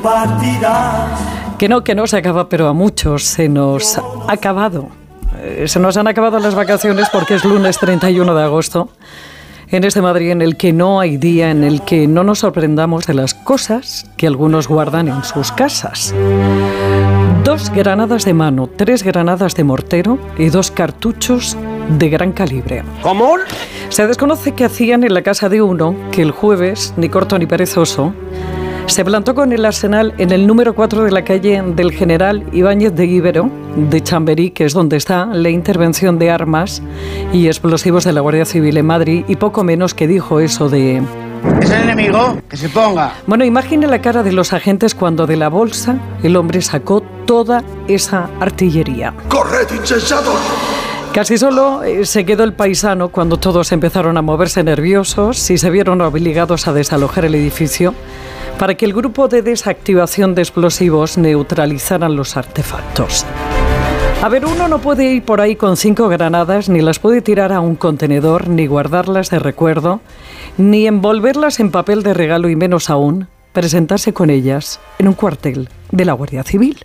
compartirás. Que no se acaba, pero a muchos se nos ha acabado. Se nos han acabado las vacaciones porque es lunes 31 de agosto. En este Madrid en el que no hay día en el que no nos sorprendamos de las cosas que algunos guardan en sus casas. 2 granadas de mano, 3 granadas de mortero y 2 cartuchos de gran calibre. ¿Cómo? Se desconoce qué hacían en la casa de uno que el jueves, ni corto ni perezoso, se plantó con el arsenal en el número 4 de la calle del General Ibáñez de Íbero, de Chamberí, que es donde está la intervención de armas y explosivos de la Guardia Civil en Madrid, y poco menos que dijo eso de... ¿Es el enemigo? ¡Que se ponga! Bueno, imagine la cara de los agentes cuando de la bolsa el hombre sacó toda esa artillería. ¡Corred, insensatos! Casi solo se quedó el paisano cuando todos empezaron a moverse nerviosos y se vieron obligados a desalojar el edificio para que el grupo de desactivación de explosivos neutralizaran los artefactos. A ver, uno no puede ir por ahí con 5 granadas, ni las puede tirar a un contenedor, ni guardarlas de recuerdo, ni envolverlas en papel de regalo y menos aún presentarse con ellas en un cuartel de la Guardia Civil.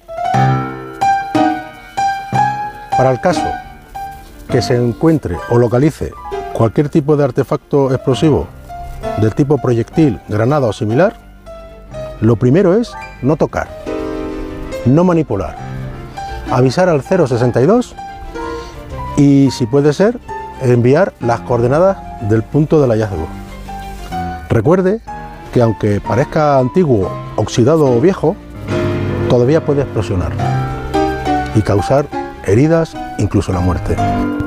Para el caso que se encuentre o localice cualquier tipo de artefacto explosivo del tipo proyectil, granada o similar, lo primero es no tocar, no manipular, avisar al 062 y, si puede ser, enviar las coordenadas del punto del hallazgo. Recuerde que aunque parezca antiguo, oxidado o viejo, todavía puede explosionar y causar heridas, incluso la muerte.